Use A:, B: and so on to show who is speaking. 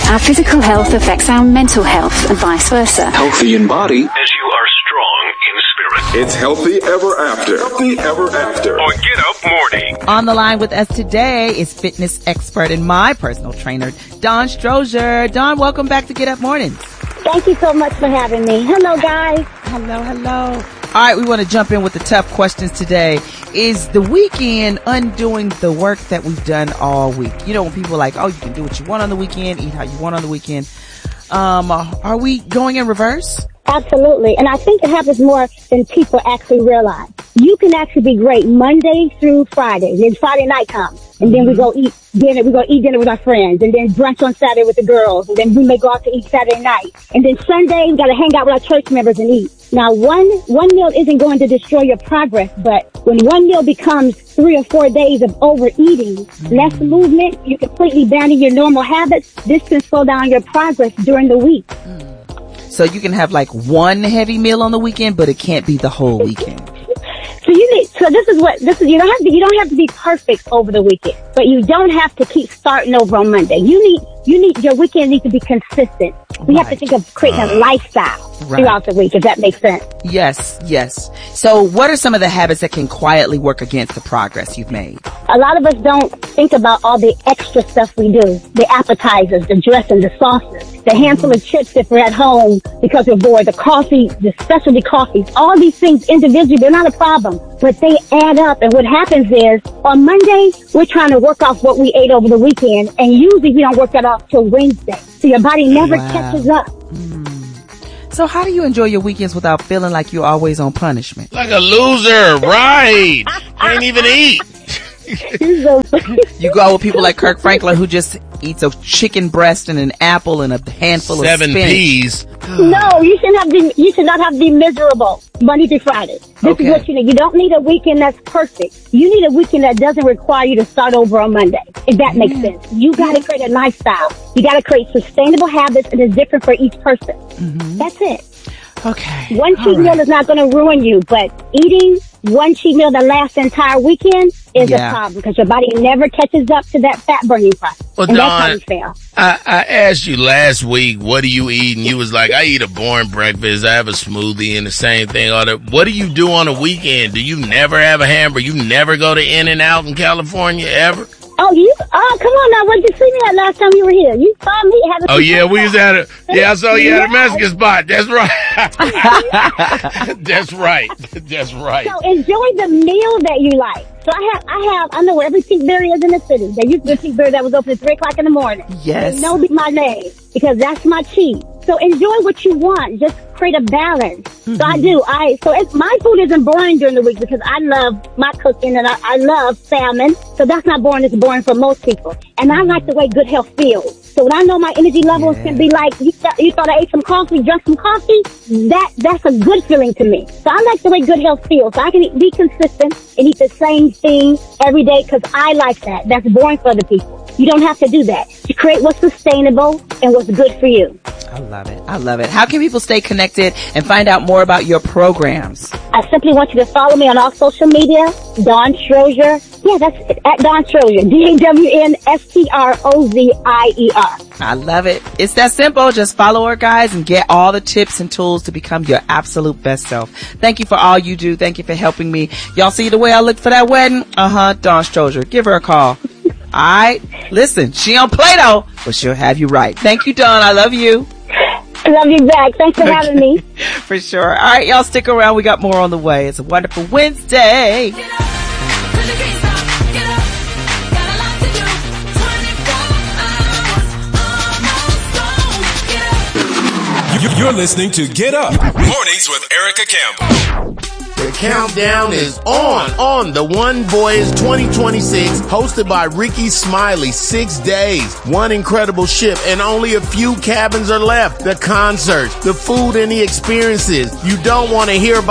A: Our physical health affects our mental health and vice versa.
B: Healthy in body
C: as you are strong in spirit.
B: It's healthy ever after. Healthy ever after.
C: On Get Up Morning.
D: On the line with us today is fitness expert and my personal trainer, Dawn Strozier. Dawn, welcome back to Get Up Mornings.
E: Thank you so much for having me. Hello, guys.
D: Hello. All right, we want to jump in with the tough questions today. Is the weekend undoing the work that we've done all week? You know, when people are like, oh, you can do what you want on the weekend, eat how you want on the weekend. Are we going in reverse?
E: Absolutely. And I think it happens more than people actually realize. You can actually be great Monday through Friday. Then Friday night comes. And then we go eat dinner. We go eat dinner with our friends. And then brunch on Saturday with the girls. And then we may go out to eat Saturday night. And then Sunday, we got to hang out with our church members and eat. Now, one meal isn't going to destroy your progress, but when one meal becomes 3 or 4 days of overeating, less movement, you completely abandon your normal habits, this can slow down your progress during the week.
D: So you can have like one heavy meal on the weekend, but it can't be the whole weekend.
E: So this is you don't have to be perfect over the weekend, but you don't have to keep starting over on Monday. Your weekend needs to be consistent. We have to think of creating a lifestyle throughout the week, if that makes sense.
D: Yes. So what are some of the habits that can quietly work against the progress you've made?
E: A lot of us don't think about all the extra stuff we do. The appetizers, the dressing, the sauces, the handful of chips if we're at home because we're bored, the coffee, the specialty coffees. All these things individually, they're not a problem, but they add up. And what happens is on Monday, we're trying to work off what we ate over the weekend. And usually we don't work that off till Wednesday. So your body never catches up.
D: So how do you enjoy your weekends without feeling like you're always on punishment?
F: Like a loser, right? Can't even eat.
D: You go out with people like Kirk Franklin who just eats a chicken breast and an apple and a handful of spinach.
F: 7 peas.
E: No, you should not have to be miserable Monday through Friday. This is what you need. You don't need a weekend that's perfect. You need a weekend that doesn't require you to start over on Monday, if that makes sense. You got to create a lifestyle. You got to create sustainable habits, and it's different for each person. That's it.
D: Okay.
E: One cheat meal is not going to ruin you, but eating one cheat meal that lasts the entire weekend is a problem because your body never catches up to that fat burning process.
F: Well,
E: and
F: Dawn,
E: that's how you fail.
F: I asked you last week, what do you eat? And you was like, I eat a boring breakfast. I have a smoothie and the same thing. All that. What do you do on a weekend? Do you never have a hamburger? You never go to In-N-Out in California ever?
E: Oh, come on now. Where'd you see me at last time you were here? You saw me having
F: we was at I saw you at a Mexican spot. That's right. That's right.
E: So enjoy the meal that you like. So I know where every pizzeria is in the city. There used to be a pizzeria that was open at 3 o'clock in the morning.
D: Yes.
E: They know my name because that's my cheat. So enjoy what you want. Just create a balance. So I do. My food isn't boring during the week because I love my cooking and I love salmon. So that's not boring. It's boring for most people. And I like the way good health feels. So when I know my energy levels can be like, you thought I ate some coffee, drank some coffee, that's a good feeling to me. So I like the way good health feels. So I can be consistent and eat the same thing every day because I like that. That's boring for other people. You don't have to do that. You create what's sustainable and what's good for you.
D: I love it. How can people stay connected and find out more about your programs?
E: I simply want you to follow me on all social media, Dawn Strozier. Yeah, that's it, at Dawn Strozier, DAWNSTROZIER.
D: I love it. It's that simple. Just follow her, guys, and get all the tips and tools to become your absolute best self. Thank you for all you do. Thank you for helping me. Y'all see the way I look for that wedding? Dawn Strozier. Give her a call. All right. Listen, she don't play though, but she'll have you right. Thank you, Dawn. I love you.
E: I love you back. Thanks for having me.
D: For sure. All right, y'all stick around. We got more on the way. It's a wonderful Wednesday.
G: You're listening to Get Up Mornings with Erica Campbell.
F: The countdown is on the One Voyage 2026, hosted by Ricky Smiley. 6 days, one incredible ship, and only a few cabins are left. The concerts, the food, and the experiences. You don't want to hear about